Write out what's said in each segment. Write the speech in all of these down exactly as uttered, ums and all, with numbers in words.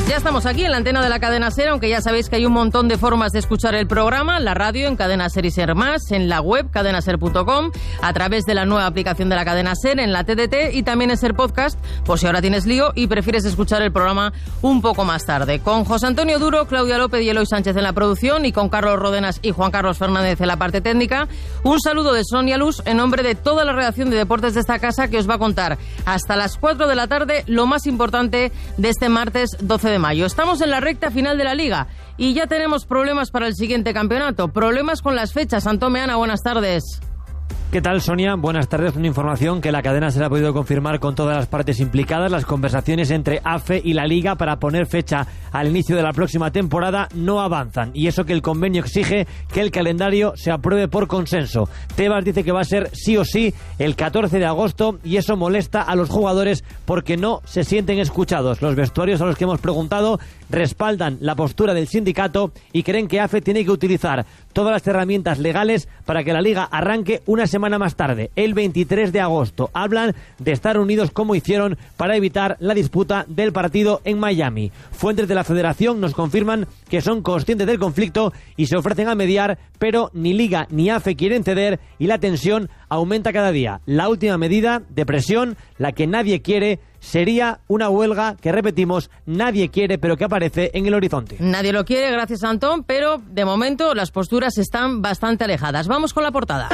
Ya estamos aquí en la antena de la Cadena SER, aunque ya sabéis que hay un montón de formas de escuchar el programa, la radio en Cadena SER y SER Más, en la web cadena ser punto com, a través de la nueva aplicación de la Cadena SER, en la T D T y también en SER Podcast, por si ahora tienes lío y prefieres escuchar el programa un poco más tarde. Con José Antonio Duro, Claudia López y Eloy Sánchez en la producción y con Carlos Rodenas y Juan Carlos Fernández en la parte técnica. Un saludo de Sonia Luz en nombre de toda la redacción de deportes de esta casa, que os va a contar hasta las cuatro de la tarde lo más importante de este martes doce de mayo. Estamos en la recta final de la Liga y ya tenemos problemas para el siguiente campeonato. Problemas con las fechas. Antón Meana, buenas tardes. ¿Qué tal, Sonia? Buenas tardes. Una información que la cadena se la ha podido confirmar con todas las partes implicadas. Las conversaciones entre A F E y la Liga para poner fecha al inicio de la próxima temporada no avanzan. Y eso que el convenio exige que el calendario se apruebe por consenso. Tebas dice que va a ser sí o sí el catorce de agosto y eso molesta a los jugadores porque no se sienten escuchados. Los vestuarios a los que hemos preguntado respaldan la postura del sindicato y creen que A F E tiene que utilizar todas las herramientas legales para que la Liga arranque una semana más tarde, el veintitrés de agosto. Hablan de estar unidos como hicieron para evitar la disputa del partido en Miami. Fuentes de la Federación nos confirman que son conscientes del conflicto y se ofrecen a mediar, pero ni Liga ni A F E quieren ceder y la tensión aumenta cada día. La última medida de presión, la que nadie quiere, sería una huelga que, repetimos, nadie quiere, pero que aparece en el horizonte. Nadie lo quiere, gracias Antón, pero de momento las posturas están bastante alejadas. Vamos con la portada.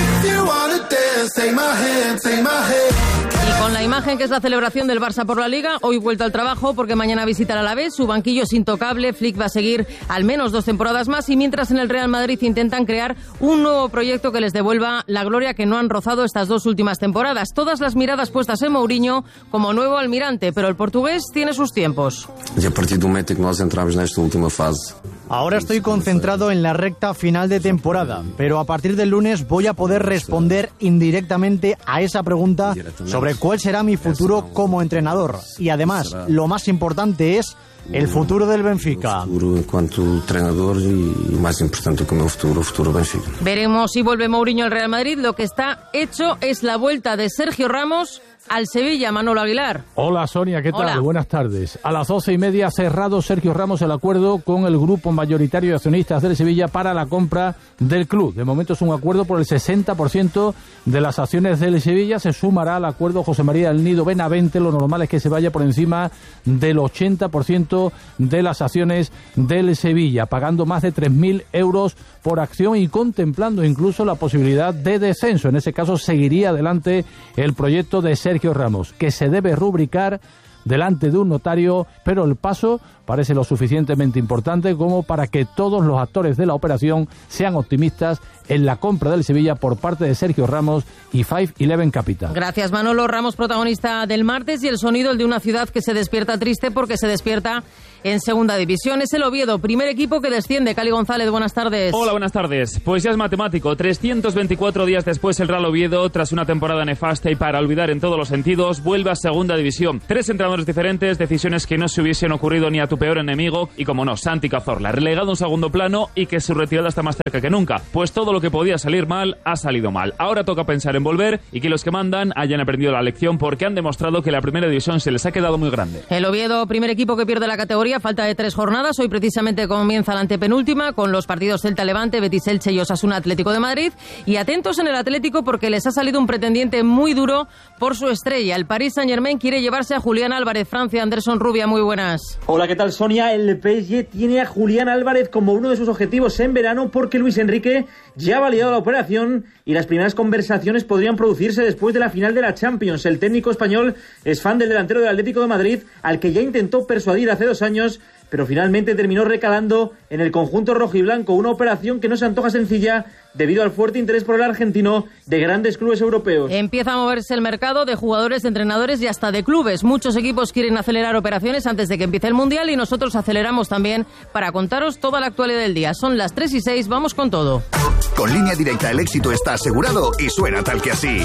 Y con la imagen que es la celebración del Barça por la Liga, hoy vuelta al trabajo porque mañana visitará a la Alavés, su banquillo es intocable, Flick va a seguir al menos dos temporadas más y mientras en el Real Madrid intentan crear un nuevo proyecto que les devuelva la gloria que no han rozado estas dos últimas temporadas. Todas las miradas puestas en Mourinho como nuevo almirante, pero el portugués tiene sus tiempos. Y a partir del momento en que nos entramos en esta última fase. Ahora estoy concentrado en la recta final de temporada, pero a partir del lunes voy a poder responder indirectamente a esa pregunta sobre cuál será mi futuro como entrenador. Y además, lo más importante es el futuro del Benfica. El futuro en cuanto entrenador y más importante que el futuro, el futuro Benfica. Veremos si vuelve Mourinho al Real Madrid. Lo que está hecho es la vuelta de Sergio Ramos al Sevilla. Manolo Aguilar. Hola, Sonia, ¿qué tal? Hola. Buenas tardes. A las doce y media ha cerrado Sergio Ramos el acuerdo con el grupo mayoritario de accionistas del Sevilla para la compra del club. De momento es un acuerdo por el sesenta por ciento de las acciones del Sevilla. Se sumará al acuerdo José María del Nido Benavente. Lo normal es que se vaya por encima del ochenta por ciento de las acciones del Sevilla, pagando más de tres mil euros por acción y contemplando incluso la posibilidad de descenso. En ese caso seguiría adelante el proyecto de Sergio Sergio Ramos, que se debe rubricar delante de un notario, pero el paso parece lo suficientemente importante como para que todos los actores de la operación sean optimistas en la compra del Sevilla por parte de Sergio Ramos y Five Eleven Capital. Gracias, Manolo. Ramos, protagonista del martes, y el sonido, el de una ciudad que se despierta triste porque se despierta en segunda división. Es el Oviedo, primer equipo que desciende. Cali González, buenas tardes. Hola, buenas tardes. Pues ya es matemático. trescientos veinticuatro días después, el Real Oviedo, tras una temporada nefasta y para olvidar en todos los sentidos, vuelve a segunda división. Tres entrenadores diferentes, decisiones que no se hubiesen ocurrido ni a tu peor enemigo y, como no, Santi Cazorla, relegado a un segundo plano y que su retirada está más cerca que nunca. Pues todo lo que podía salir mal, ha salido mal. Ahora toca pensar en volver y que los que mandan hayan aprendido la lección porque han demostrado que la primera división se les ha quedado muy grande. El Oviedo, primer equipo que pierde la categoría, falta de tres jornadas. Hoy precisamente comienza la antepenúltima con los partidos Celta Levante, Betis Elche y Osasuna Atlético de Madrid. Y atentos en el Atlético porque les ha salido un pretendiente muy duro por su estrella. El Paris Saint-Germain quiere llevarse a Julián Álvarez. Francia, Anderson Rubia, muy buenas. Hola, ¿qué tal, Sonia? El P S G tiene a Julián Álvarez como uno de sus objetivos en verano porque Luis Enrique ya ha validado la operación y las primeras conversaciones podrían producirse después de la final de la Champions. El técnico español es fan del delantero del Atlético de Madrid, al que ya intentó persuadir hace dos años, pero finalmente terminó recalando en el conjunto rojiblanco, una operación que no se antoja sencilla debido al fuerte interés por el argentino de grandes clubes europeos. Empieza a moverse el mercado de jugadores, de entrenadores y hasta de clubes. Muchos equipos quieren acelerar operaciones antes de que empiece el Mundial y nosotros aceleramos también para contaros toda la actualidad del día. Son las tres y seis, vamos con todo. Con Línea Directa el éxito está asegurado y suena tal que así.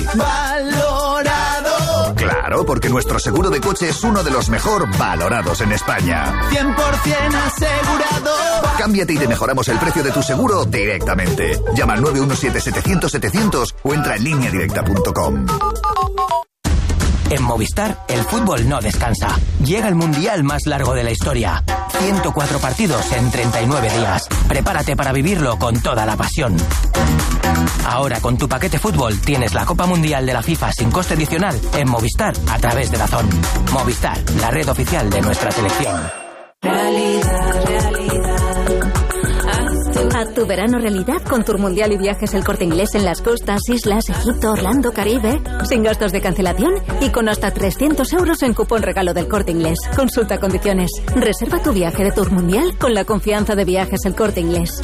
¡Valorado! Claro, porque nuestro seguro de coche es uno de los mejor valorados en España. cien por ciento asegurado. Cámbiate y te mejoramos el precio de tu seguro directamente. Llama al nueve uno siete, setecientos, setecientos o entra en línea directa punto com. En Movistar, el fútbol no descansa. Llega el mundial más largo de la historia. ciento cuatro partidos en treinta y nueve días. Prepárate para vivirlo con toda la pasión. Ahora, con tu paquete fútbol, tienes la Copa Mundial de la FIFA sin coste adicional en Movistar a través de DAZN. Movistar, la red oficial de nuestra selección. Realidad, realidad. Haz tu verano realidad con Tour Mundial y Viajes El Corte Inglés en las costas, islas, Egipto, Orlando, Caribe, sin gastos de cancelación y con hasta trescientos euros en cupón regalo del Corte Inglés. Consulta condiciones. Reserva tu viaje de Tour Mundial con la confianza de Viajes El Corte Inglés.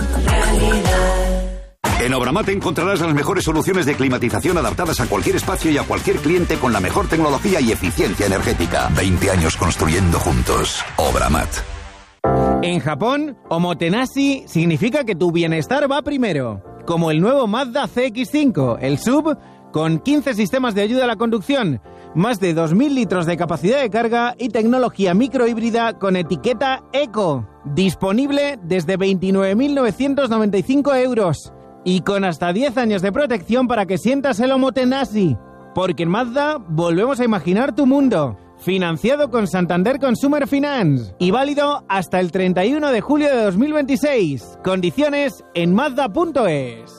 En Obramat encontrarás las mejores soluciones de climatización adaptadas a cualquier espacio y a cualquier cliente con la mejor tecnología y eficiencia energética. veinte años construyendo juntos. Obramat. En Japón, omotenashi significa que tu bienestar va primero. Como el nuevo Mazda C X cinco, el S U V, con quince sistemas de ayuda a la conducción, más de dos mil litros de capacidad de carga y tecnología microhíbrida con etiqueta Eco. Disponible desde veintinueve mil novecientos noventa y cinco euros. Y con hasta diez años de protección para que sientas el omotenashi. Porque en Mazda volvemos a imaginar tu mundo. Financiado con Santander Consumer Finance y válido hasta el treinta y uno de julio de dos mil veintiséis. Condiciones en Mazda punto es.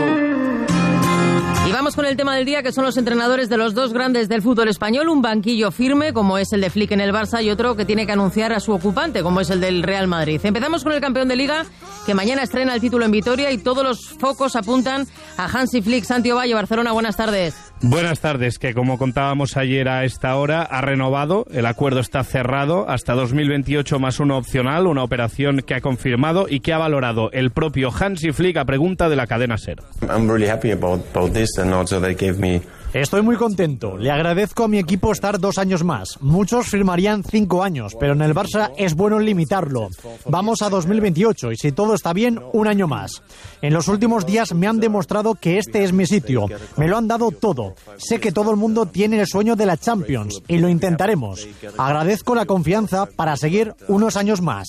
Y vamos con el tema del día, que son los entrenadores de los dos grandes del fútbol español. Un banquillo firme, como es el de Flick en el Barça, y otro que tiene que anunciar a su ocupante, como es el del Real Madrid. Empezamos con el campeón de Liga, que mañana estrena el título en Vitoria, y todos los focos apuntan a Hansi Flick. Santi Ovalle, Barcelona, buenas tardes. Buenas tardes, que como contábamos ayer a esta hora, ha renovado, el acuerdo está cerrado hasta dos mil veintiocho más uno opcional, una operación que ha confirmado y que ha valorado el propio Hansi Flick a pregunta de la cadena SER. I'm really happy about, about this and also they gave me Estoy muy contento. Le agradezco a mi equipo estar dos años más. Muchos firmarían cinco años, pero en el Barça es bueno limitarlo. Vamos a dos mil veintiocho y si todo está bien, un año más. En los últimos días me han demostrado que este es mi sitio. Me lo han dado todo. Sé que todo el mundo tiene el sueño de la Champions y lo intentaremos. Agradezco la confianza para seguir unos años más.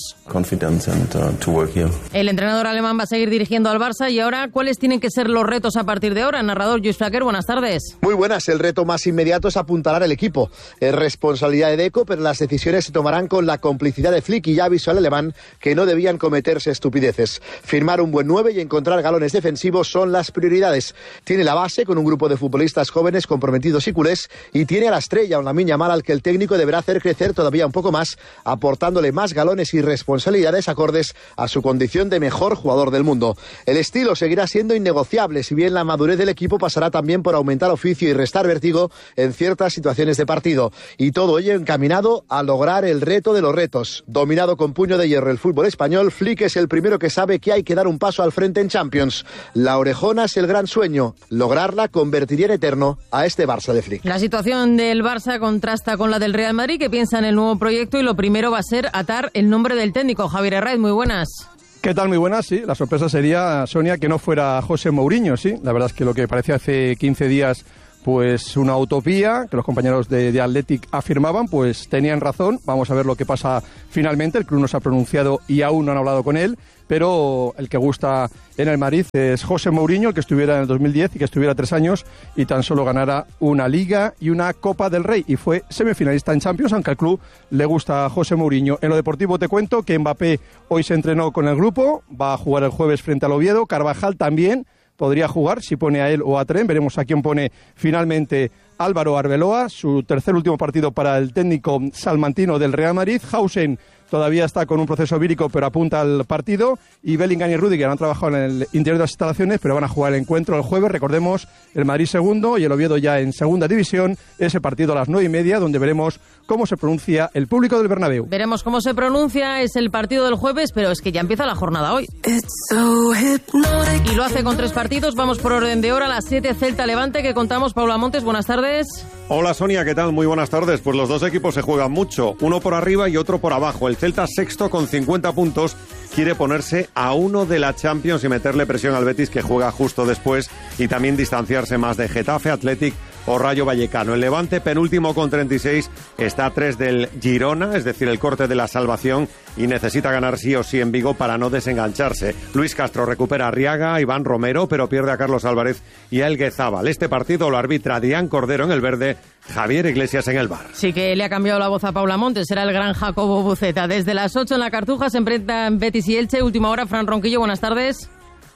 El entrenador alemán va a seguir dirigiendo al Barça y ahora, ¿cuáles tienen que ser los retos a partir de ahora? Narrador Lluís Flaquer, buenas tardes. Muy buenas. El reto más inmediato es apuntalar el equipo. Es responsabilidad de Deco, pero las decisiones se tomarán con la complicidad de Flick y ya avisó al alemán que no debían cometerse estupideces. Firmar un buen nueve y encontrar galones defensivos son las prioridades. Tiene la base con un grupo de futbolistas jóvenes comprometidos y culés y tiene a la estrella, un Lamine Yamal, al que el técnico deberá hacer crecer todavía un poco más, aportándole más galones y responsabilidades acordes a su condición de mejor jugador del mundo. El estilo seguirá siendo innegociable, si bien la madurez del equipo pasará también por aumentar oficio y restar vértigo en ciertas situaciones de partido. Y todo ello encaminado a lograr el reto de los retos. Dominado con puño de hierro el fútbol español, Flick es el primero que sabe que hay que dar un paso al frente en Champions. La orejona es el gran sueño. Lograrla convertiría en eterno a este Barça de Flick. La situación del Barça contrasta con la del Real Madrid, que piensa en el nuevo proyecto, y lo primero va a ser atar el nombre del técnico. Javier Herraiz, muy buenas. ¿Qué tal? Muy buenas, sí. La sorpresa sería, Sonia, que no fuera José Mourinho, sí. La verdad es que lo que parecía hace quince días pues una utopía, que los compañeros de, de Athletic afirmaban, pues tenían razón. Vamos a ver lo que pasa finalmente. El club no se ha pronunciado y aún no han hablado con él, pero el que gusta en el Madrid es José Mourinho, el que estuviera en el dos mil diez y que estuviera tres años y tan solo ganara una Liga y una Copa del Rey, y fue semifinalista en Champions, aunque al club le gusta a José Mourinho. En lo deportivo te cuento que Mbappé hoy se entrenó con el grupo, va a jugar el jueves frente al Oviedo. Carvajal también podría jugar, si pone a él o a Tren. Veremos a quién pone finalmente Álvaro Arbeloa, su tercer último partido para el técnico salmantino del Real Madrid. Hausen todavía está con un proceso vírico, pero apunta al partido. Y Bellingham y Rüdiger han trabajado en el interior de las instalaciones, pero van a jugar el encuentro el jueves. Recordemos, el Madrid segundo y el Oviedo ya en segunda división. Ese partido a las nueve y media, donde veremos cómo se pronuncia el público del Bernabéu. Veremos cómo se pronuncia. Es el partido del jueves, pero es que ya empieza la jornada hoy. Y lo hace con tres partidos. Vamos por orden de hora. A las siete, Celta-Levante, que contamos. Paula Montes, buenas tardes. Hola Sonia, ¿qué tal? Muy buenas tardes. Pues los dos equipos se juegan mucho, uno por arriba y otro por abajo. El Celta, sexto con cincuenta puntos, quiere ponerse a uno de la Champions y meterle presión al Betis, que juega justo después, y también distanciarse más de Getafe, Athletic, o Rayo Vallecano. El Levante, penúltimo con treinta y seis, está a tres del Girona, es decir, el corte de la salvación, y necesita ganar sí o sí en Vigo para no desengancharse. Luis Castro recupera a Arriaga, a Iván Romero, pero pierde a Carlos Álvarez y a Elguezábal. Este partido lo arbitra Adrián Cordero en el verde, Javier Iglesias en el bar. Sí que le ha cambiado la voz a Paula Montes, será el gran Jacobo Buceta. Desde las ocho en la Cartuja se enfrentan Betis y Elche. Última hora, Fran Ronquillo, buenas tardes.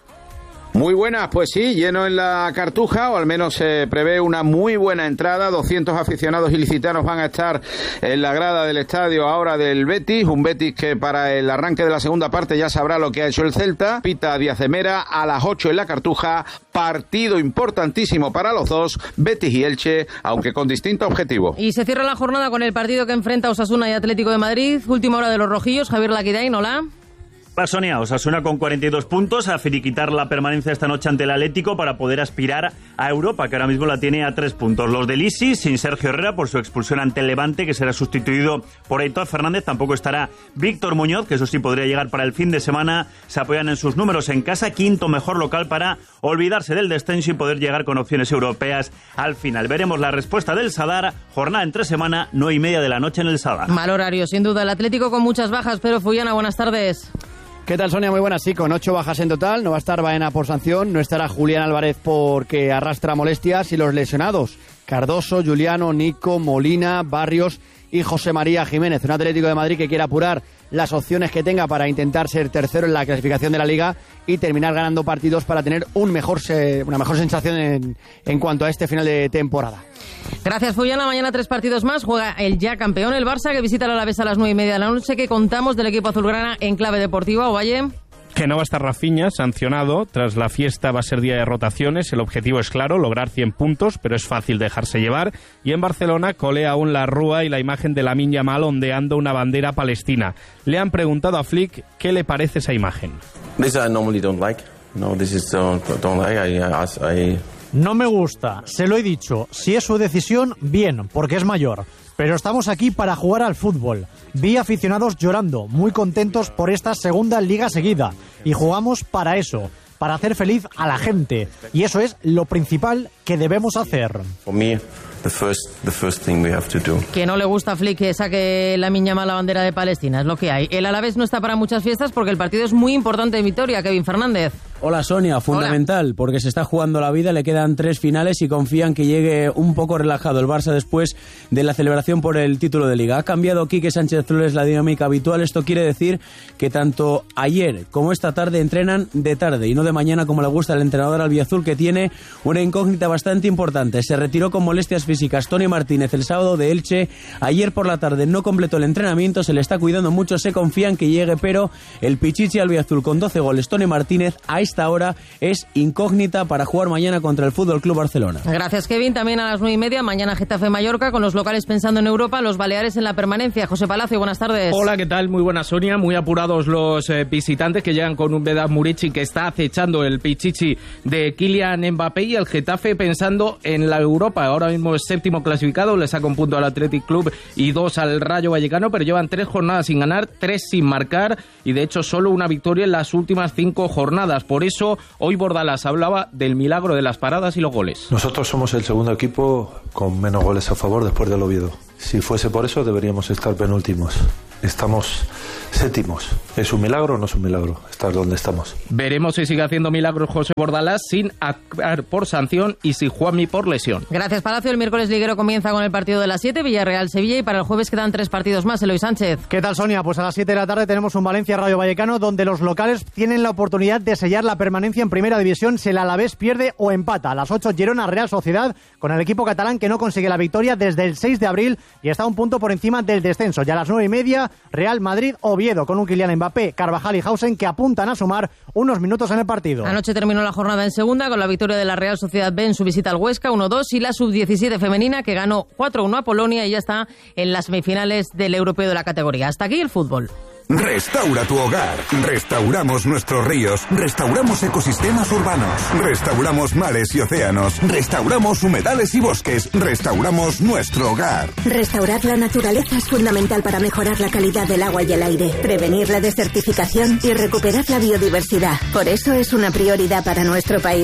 Muy buenas, pues sí, lleno en la Cartuja, o al menos se prevé una muy buena entrada. doscientos aficionados ilicitanos van a estar en la grada del estadio ahora del Betis, un Betis que para el arranque de la segunda parte ya sabrá lo que ha hecho el Celta. Pita Díaz de Mera a las ocho en la Cartuja, partido importantísimo para los dos, Betis y Elche, aunque con distinto objetivo. Y se cierra la jornada con el partido que enfrenta Osasuna y Atlético de Madrid. Última hora de los rojillos, Javier Laquidain, hola. Hola Sonia, Osasuna con cuarenta y dos puntos a finiquitar la permanencia esta noche ante el Atlético para poder aspirar a Europa, que ahora mismo la tiene a tres puntos. Los del Isi, sin Sergio Herrera por su expulsión ante el Levante, que será sustituido por Aitor Fernández. Tampoco estará Víctor Muñoz, que eso sí podría llegar para el fin de semana. Se apoyan en sus números en casa, quinto mejor local para olvidarse del descenso y poder llegar con opciones europeas al final. Veremos la respuesta del Sadar, jornada entre semana, nueve y media de la noche en el Sadar. Mal horario, sin duda, el Atlético con muchas bajas, pero Fullana, buenas tardes. ¿Qué tal, Sonia? Muy buenas, sí, con ocho bajas en total. No va a estar Baena por sanción, no estará Julián Álvarez porque arrastra molestias, y los lesionados, Cardoso, Juliano, Nico, Molina, Barrios y José María Jiménez. Un Atlético de Madrid que quiere apurar las opciones que tenga para intentar ser tercero en la clasificación de la Liga y terminar ganando partidos para tener un mejor se, una mejor sensación en, en cuanto a este final de temporada. Gracias, Fullana. Mañana tres partidos más. Juega el ya campeón, el Barça, que visita al Alavés a las nueve y media de la noche. Que contamos del equipo azulgrana en clave deportiva, Ovalle. Que no va a estar Rafinha, sancionado. Tras la fiesta va a ser día de rotaciones. El objetivo es claro, lograr cien puntos, pero es fácil dejarse llevar. Y en Barcelona colea aún la Rúa y la imagen de Lamine Yamal ondeando una bandera palestina. Le han preguntado a Flick qué le parece esa imagen. This I normally don't like. No, this is don't, don't like. I, I, I... No me gusta, se lo he dicho. Si es su decisión, bien, porque es mayor. Pero estamos aquí para jugar al fútbol. Vi aficionados llorando, muy contentos por esta segunda liga seguida. Y jugamos para eso, para hacer feliz a la gente. Y eso es lo principal que debemos hacer. For me, the first, the first thing we have to do. Que no le gusta a Flick que saque Lamine Yamal la bandera de Palestina, es lo que hay. El Alavés no está para muchas fiestas porque el partido es muy importante en Vitoria. Kevin Fernández. Hola Sonia, fundamental, Hola. Porque se está jugando la vida, le quedan tres finales y confían que llegue un poco relajado el Barça después de la celebración por el título de Liga. Ha cambiado Quique Sánchez Flores la dinámica habitual, esto quiere decir que tanto ayer como esta tarde entrenan de tarde y no de mañana como le gusta al entrenador albiazul, que tiene una incógnita bastante importante. Se retiró con molestias físicas Tony Martínez el sábado de Elche, ayer por la tarde no completó el entrenamiento, se le está cuidando mucho, se confía en que llegue, pero el pichichi albiazul con doce goles, Tony Martínez, a esta hora es incógnita para jugar mañana contra el Fútbol Club Barcelona. Gracias, Kevin. También a las nueve y media, mañana Getafe Mallorca, con los locales pensando en Europa, los Baleares en la permanencia. José Palacio, buenas tardes. Hola, ¿qué tal? Muy buena, Sonia. Muy apurados los eh, visitantes que llegan con un Vedat Murici que está acechando el pichichi de Kylian Mbappé, y el Getafe pensando en la Europa. Ahora mismo es séptimo clasificado, le saca un punto al Athletic Club y dos al Rayo Vallecano, pero llevan tres jornadas sin ganar, tres sin marcar y de hecho solo una victoria en las últimas cinco jornadas. Por eso hoy Bordalás hablaba del milagro de las paradas y los goles. Nosotros somos el segundo equipo con menos goles a favor después del Oviedo. Si fuese por eso deberíamos estar penúltimos. Estamos séptimos. ¿Es un milagro o no es un milagro estar donde estamos? Veremos si sigue haciendo milagros José Bordalás sin actuar por sanción y si Juanmi por lesión. Gracias, Palacio. El miércoles liguero comienza con el partido de las siete, Villarreal-Sevilla, y para el jueves quedan tres partidos más. Eloy Sánchez. ¿Qué tal, Sonia? Pues a las siete de la tarde tenemos un Valencia-Rayo Vallecano, donde los locales tienen la oportunidad de sellar la permanencia en Primera División si el Alavés pierde o empata. A las ocho, Girona-Real Sociedad, con el equipo catalán que no consigue la victoria desde el seis de abril y está un punto por encima del descenso. Y a las nueve y media, Real Madrid-Oviedo, con un Kylian Mbappé, Carvajal y Hausen que apuntan a sumar unos minutos en el partido. Anoche terminó la jornada en segunda con la victoria de la Real Sociedad B en su visita al Huesca uno dos, y la sub diecisiete femenina que ganó cuatro uno a Polonia y ya está en las semifinales del europeo de la categoría. Hasta aquí el fútbol. Restaura tu hogar. Restauramos nuestros ríos. Restauramos ecosistemas urbanos. Restauramos mares y océanos. Restauramos humedales y bosques. Restauramos nuestro hogar. Restaurar la naturaleza es fundamental para mejorar la calidad del agua y el aire, prevenir la desertificación y recuperar la biodiversidad. Por eso es una prioridad para nuestro país.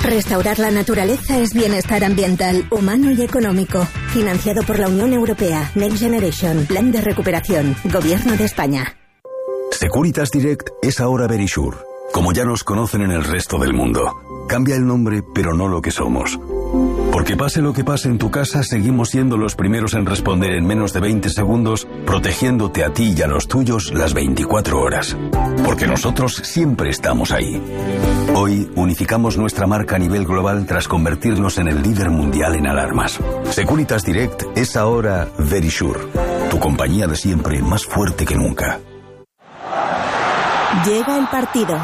Restaurar la naturaleza es bienestar ambiental, humano y económico. Financiado por la Unión Europea. Next Generation. Plan de recuperación. Gobierno de España. Securitas Direct es ahora Verisure. Como ya nos conocen en el resto del mundo. Cambia el nombre, pero no lo que somos. Porque pase lo que pase en tu casa, seguimos siendo los primeros en responder en menos de veinte segundos, protegiéndote a ti y a los tuyos las veinticuatro horas. Porque nosotros siempre estamos ahí. Hoy unificamos nuestra marca a nivel global tras convertirnos en el líder mundial en alarmas. Securitas Direct es ahora Verisure, tu compañía de siempre más fuerte que nunca. Llega el partido.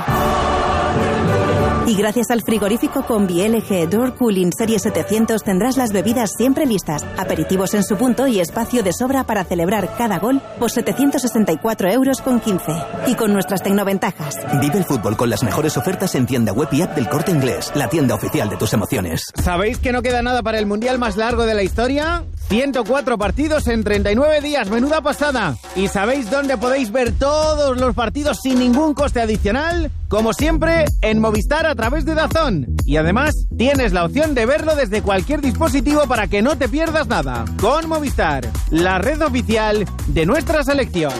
Y gracias al frigorífico Combi L G Door Cooling Serie setecientos tendrás las bebidas siempre listas, aperitivos en su punto y espacio de sobra para celebrar cada gol por setecientos sesenta y cuatro euros con quince. Y con nuestras tecnoventajas. Vive el fútbol con las mejores ofertas en tienda web y app del Corte Inglés, la tienda oficial de tus emociones. ¿Sabéis que no queda nada para el mundial más largo de la historia? ciento cuatro partidos en treinta y nueve días, menuda pasada. ¿Y sabéis dónde podéis ver todos los partidos sin ningún coste adicional? Como siempre, en Movistar a través de DAZN. Y además, tienes la opción de verlo desde cualquier dispositivo para que no te pierdas nada. Con Movistar, la red oficial de nuestra selección.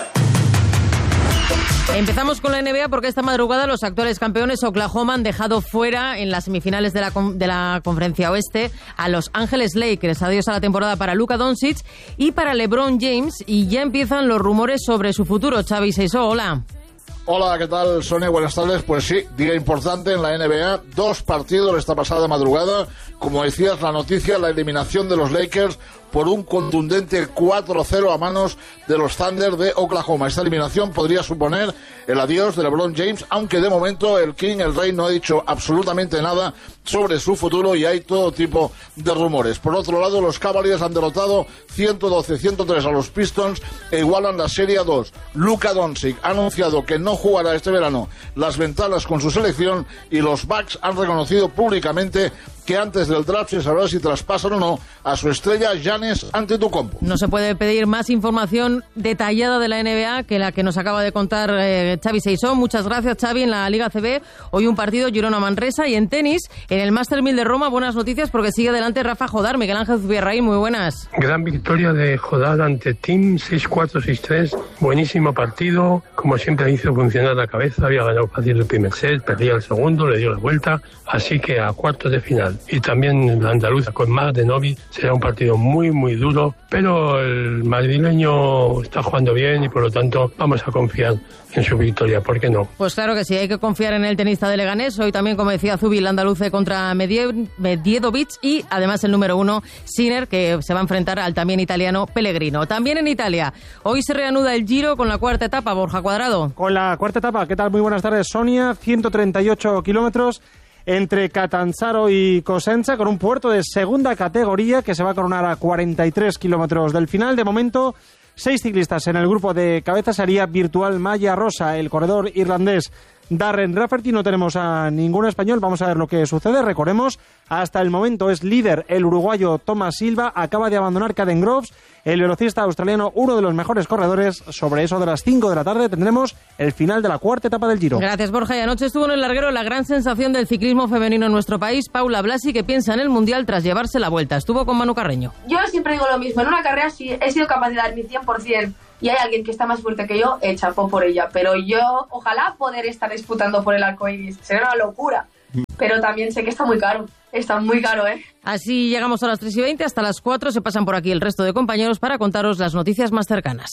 Empezamos con la N B A porque esta madrugada los actuales campeones Oklahoma han dejado fuera en las semifinales de la, de la Conferencia Oeste a Los Ángeles Lakers. Adiós a la temporada para Luka Doncic y para LeBron James, y ya empiezan los rumores sobre su futuro. Xavi Seisó, hola. Hola, ¿qué tal, Sonia? Buenas tardes. Pues sí, día importante en la N B A. Dos partidos esta pasada madrugada. Como decías, la noticia, la eliminación de los Lakers por un contundente cuatro cero a manos de los Thunder de Oklahoma. Esta eliminación podría suponer el adiós de LeBron James, aunque de momento el King, el Rey, no ha dicho absolutamente nada sobre su futuro y hay todo tipo de rumores. Por otro lado, los Cavaliers han derrotado ciento doce a ciento tres a los Pistons e igualan la serie a dos. Luka Doncic ha anunciado que no jugará este verano las ventanas con su selección y los Bucks han reconocido públicamente que antes del draft se sabrá si traspasan o no a su estrella Giannis Antetokounmpo. No se puede pedir más información detallada de la N B A que la que nos acaba de contar eh, Xavi Seisó. Muchas gracias, Xavi. En la Liga C B, hoy un partido Girona-Manresa, y en tenis, en el Master mil de Roma, buenas noticias porque sigue adelante Rafa Jodar. Miguel Ángel Zubierraín, muy buenas. Gran victoria de Jodar ante Tim, seis cuatro, seis tres. Buenísimo partido. Como siempre hizo funcionar la cabeza, había ganado fácil el primer set, perdía el segundo, le dio la vuelta, así que a cuartos de final. Y también la andaluza con Mar de Novi será un partido muy muy duro, pero el madrileño está jugando bien y por lo tanto vamos a confiar en su victoria, ¿por qué no? Pues claro que sí, hay que confiar en el tenista de Leganés. Hoy también, como decía Zubi, el andaluce contra Medjedovic y además el número uno, Sinner, que se va a enfrentar al también italiano Pellegrino. También en Italia, hoy se reanuda el Giro con la cuarta etapa, Borja Cuadrado. Con la cuarta etapa, ¿qué tal? Muy buenas tardes, Sonia. ciento treinta y ocho kilómetros entre Catanzaro y Cosenza, con un puerto de segunda categoría que se va a coronar a cuarenta y tres kilómetros del final. De momento, seis ciclistas en el grupo de cabeza sería Virtual Malla Rosa, el corredor irlandés Darren Rafferty. No tenemos a ningún español, vamos a ver lo que sucede. Recordemos, hasta el momento es líder el uruguayo Thomas Silva, acaba de abandonar Caden Groves, el velocista australiano, uno de los mejores corredores. Sobre eso de las cinco de la tarde tendremos el final de la cuarta etapa del Giro. Gracias, Borja. Y anoche estuvo en el larguero la gran sensación del ciclismo femenino en nuestro país, Paula Blasi, que piensa en el Mundial tras llevarse la vuelta. Estuvo con Manu Carreño. Yo siempre digo lo mismo, en una carrera sí he sido capaz de dar mi cien por ciento y hay alguien que está más fuerte que yo, eh, chapó por ella. Pero yo, ojalá poder estar disputando por el arco iris. Será una locura. Pero también sé que está muy caro. Está muy caro, ¿eh? Así llegamos a las tres y veinte. Hasta las cuatro se pasan por aquí el resto de compañeros para contaros las noticias más cercanas.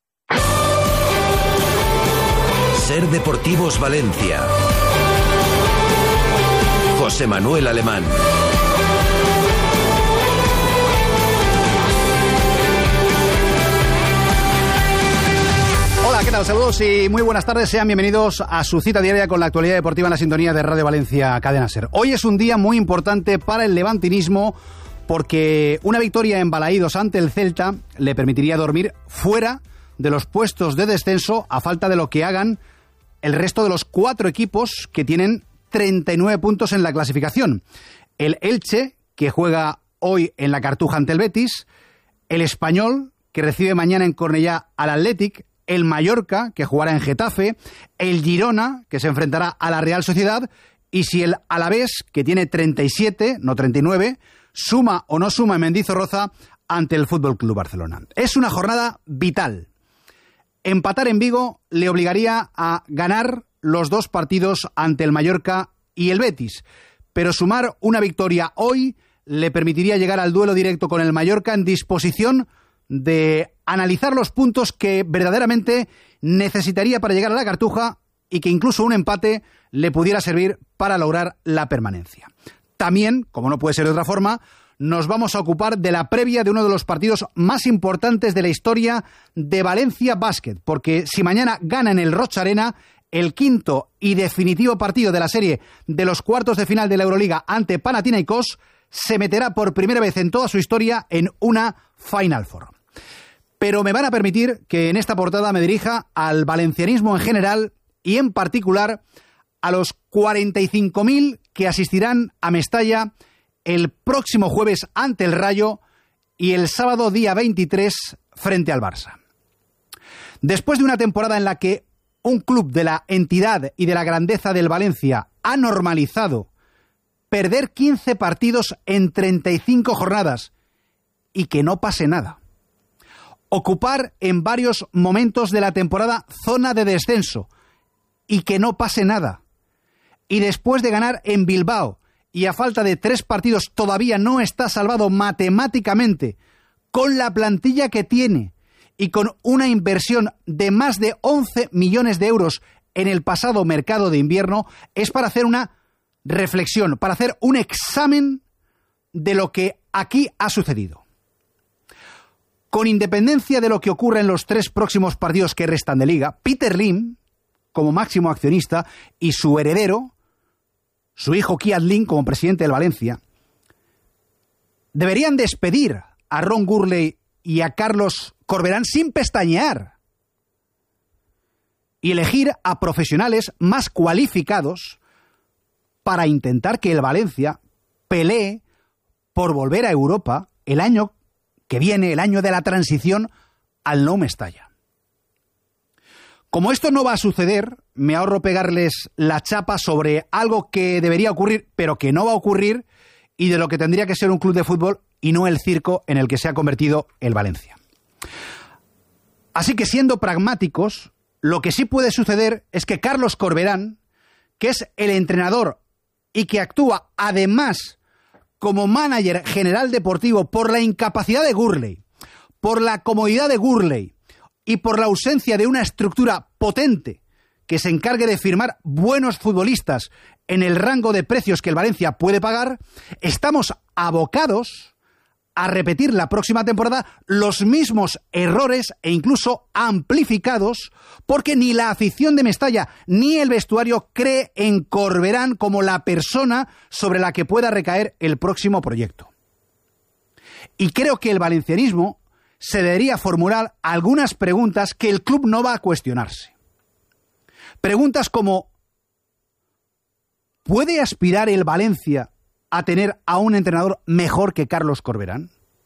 Ser Deportivos Valencia. José Manuel Alemán. Hola, ¿qué tal? Saludos y muy buenas tardes. Sean bienvenidos a su cita diaria con la actualidad deportiva en la sintonía de Radio Valencia Cadena Ser. Hoy es un día muy importante para el levantinismo porque una victoria en Balaídos ante el Celta le permitiría dormir fuera de los puestos de descenso a falta de lo que hagan el resto de los cuatro equipos que tienen treinta y nueve puntos en la clasificación. El Elche, que juega hoy en la Cartuja ante el Betis, el Español, que recibe mañana en Cornellá al Athletic, el Mallorca, que jugará en Getafe, el Girona, que se enfrentará a la Real Sociedad, y si el Alavés, que tiene treinta y siete, no treinta y nueve, suma o no suma en Mendizorroza ante el F C Barcelona. Es una jornada vital. Empatar en Vigo le obligaría a ganar los dos partidos ante el Mallorca y el Betis, pero sumar una victoria hoy le permitiría llegar al duelo directo con el Mallorca en disposición de analizar los puntos que verdaderamente necesitaría para llegar a la Cartuja y que incluso un empate le pudiera servir para lograr la permanencia. También, como no puede ser de otra forma, nos vamos a ocupar de la previa de uno de los partidos más importantes de la historia de Valencia Basket, porque si mañana gana en el Roig Arena, el quinto y definitivo partido de la serie de los cuartos de final de la Euroliga ante Panathinaikos se meterá por primera vez en toda su historia en una Final Four. Pero me van a permitir que en esta portada me dirija al valencianismo en general y en particular a los cuarenta y cinco mil que asistirán a Mestalla el próximo jueves ante el Rayo y el sábado día veintitrés frente al Barça. Después de una temporada en la que un club de la entidad y de la grandeza del Valencia ha normalizado perder quince partidos en treinta y cinco jornadas y que no pase nada. Ocupar en varios momentos de la temporada zona de descenso y que no pase nada. Y después de ganar en Bilbao y a falta de tres partidos todavía no está salvado matemáticamente, con la plantilla que tiene y con una inversión de más de once millones de euros en el pasado mercado de invierno, es para hacer una reflexión, para hacer un examen de lo que aquí ha sucedido. Con independencia de lo que ocurra en los tres próximos partidos que restan de Liga, Peter Lim, como máximo accionista, y su heredero, su hijo Kiat Lim, como presidente del Valencia, deberían despedir a Ron Gurley y a Carlos Corberán sin pestañear y elegir a profesionales más cualificados para intentar que el Valencia pelee por volver a Europa el año que viene, el año de la transición al Nou Mestalla. Como esto no va a suceder, me ahorro pegarles la chapa sobre algo que debería ocurrir, pero que no va a ocurrir, y de lo que tendría que ser un club de fútbol y no el circo en el que se ha convertido el Valencia. Así que, siendo pragmáticos, lo que sí puede suceder es que Carlos Corberán, que es el entrenador y que actúa además como manager general deportivo por la incapacidad de Gurley, por la comodidad de Gurley y por la ausencia de una estructura potente que se encargue de firmar buenos futbolistas en el rango de precios que el Valencia puede pagar, estamos abocados a repetir la próxima temporada los mismos errores e incluso amplificados, porque ni la afición de Mestalla ni el vestuario cree en Corberán como la persona sobre la que pueda recaer el próximo proyecto. Y creo que el valencianismo se debería formular algunas preguntas que el club no va a cuestionarse. Preguntas como: ¿puede aspirar el Valencia a tener a un entrenador mejor que Carlos Corberán?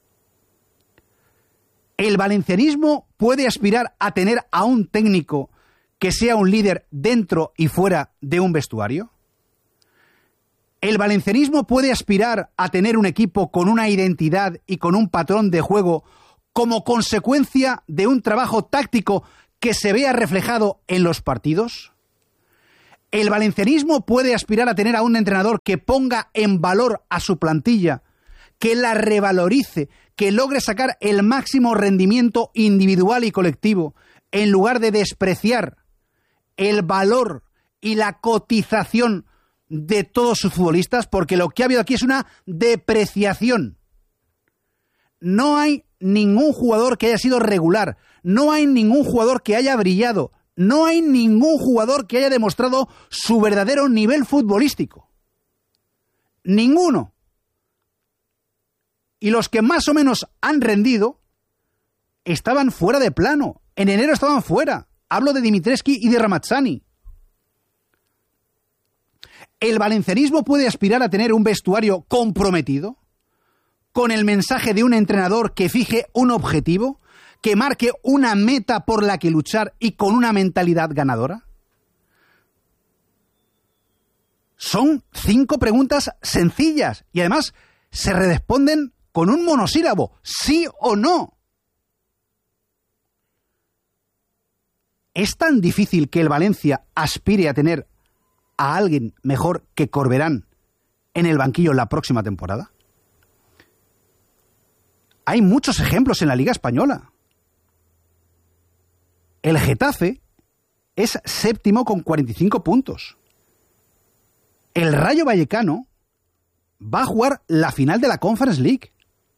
¿El valencianismo puede aspirar a tener a un técnico que sea un líder dentro y fuera de un vestuario? ¿El valencianismo puede aspirar a tener un equipo con una identidad y con un patrón de juego como consecuencia de un trabajo táctico que se vea reflejado en los partidos? ¿El valencianismo puede aspirar a tener a un entrenador que ponga en valor a su plantilla, que la revalorice, que logre sacar el máximo rendimiento individual y colectivo, en lugar de despreciar el valor y la cotización de todos sus futbolistas? Porque lo que ha habido aquí es una depreciación. No hay ningún jugador que haya sido regular, no hay ningún jugador que haya brillado, no hay ningún jugador que haya demostrado su verdadero nivel futbolístico. Ninguno. Y los que más o menos han rendido estaban fuera de plano. En enero estaban fuera. Hablo de Dimitrescu y de Ramazzani. ¿El valencianismo puede aspirar a tener un vestuario comprometido, con el mensaje de un entrenador que fije un objetivo, que marque una meta por la que luchar y con una mentalidad ganadora? Son cinco preguntas sencillas y además se responden con un monosílabo, sí o no. ¿Es tan difícil que el Valencia aspire a tener a alguien mejor que Corberán en el banquillo la próxima temporada? Hay muchos ejemplos en la Liga Española. El Getafe es séptimo con cuarenta y cinco puntos. El Rayo Vallecano va a jugar la final de la Conference League.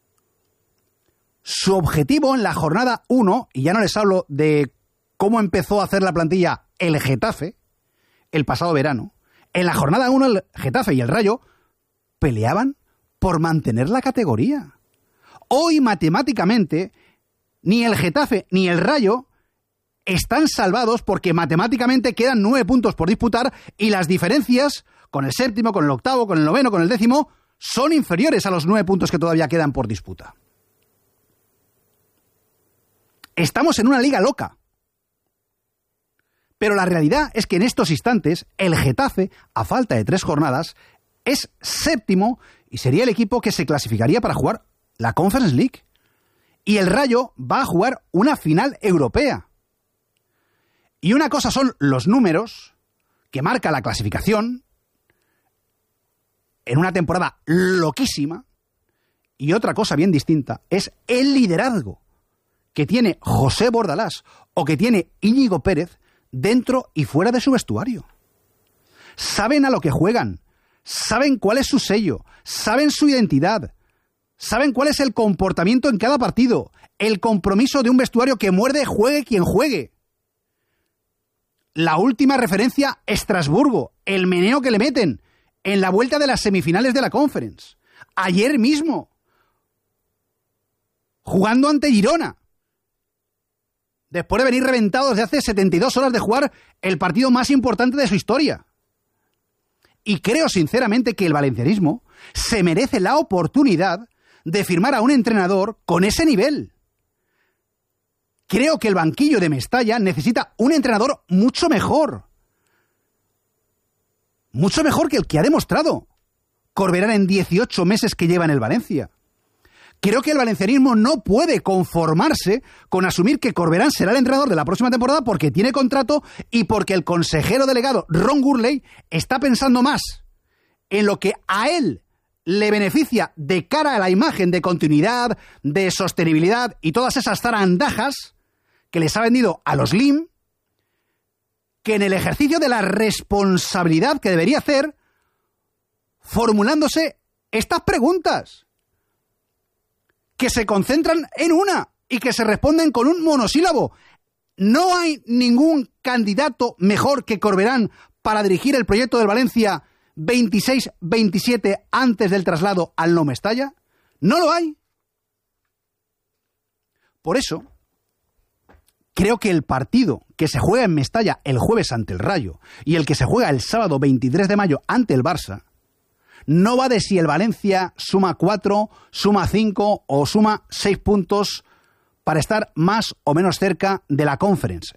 Su objetivo en la jornada uno, y ya no les hablo de cómo empezó a hacer la plantilla el Getafe el pasado verano, en la jornada uno el Getafe y el Rayo peleaban por mantener la categoría. Hoy matemáticamente ni el Getafe ni el Rayo están salvados porque matemáticamente quedan nueve puntos por disputar y las diferencias con el séptimo, con el octavo, con el noveno, con el décimo son inferiores a los nueve puntos que todavía quedan por disputa. Estamos en una liga loca. Pero la realidad es que en estos instantes el Getafe, a falta de tres jornadas, es séptimo y sería el equipo que se clasificaría para jugar la Conference League. Y el Rayo va a jugar una final europea. Y una cosa son los números que marca la clasificación en una temporada loquísima y otra cosa bien distinta es el liderazgo que tiene José Bordalás o que tiene Íñigo Pérez dentro y fuera de su vestuario. Saben a lo que juegan, saben cuál es su sello, saben su identidad, saben cuál es el comportamiento en cada partido, el compromiso de un vestuario que muerde juegue quien juegue. La última referencia, Estrasburgo, el meneo que le meten en la vuelta de las semifinales de la Conference. Ayer mismo, jugando ante Girona, después de venir reventados de hace setenta y dos horas de jugar el partido más importante de su historia. Y creo sinceramente que el valencianismo se merece la oportunidad de firmar a un entrenador con ese nivel. Creo que el banquillo de Mestalla necesita un entrenador mucho mejor. Mucho mejor que el que ha demostrado Corberán en dieciocho meses que lleva en el Valencia. Creo que el valencianismo no puede conformarse con asumir que Corberán será el entrenador de la próxima temporada porque tiene contrato y porque el consejero delegado Ron Gurley está pensando más en lo que a él le beneficia de cara a la imagen de continuidad, de sostenibilidad y todas esas zarandajas que les ha vendido a los L I M, que en el ejercicio de la responsabilidad que debería hacer formulándose estas preguntas que se concentran en una y que se responden con un monosílabo. No hay ningún candidato mejor que Corberán para dirigir el proyecto del Valencia veintiséis veintisiete antes del traslado al No Mestalla. No lo hay. Por eso, creo que el partido que se juega en Mestalla el jueves ante el Rayo y el que se juega el sábado veintitrés de mayo ante el Barça no va de si el Valencia suma cuatro, suma cinco o suma seis puntos para estar más o menos cerca de la Conference.